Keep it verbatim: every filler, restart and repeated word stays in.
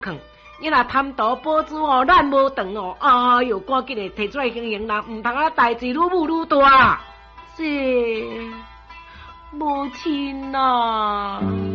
坑。你若贪图宝珠哦，咱无长哦，哎哟，赶紧的摕出来经营啦，唔通啊代志愈舞愈大。 是，母亲啊。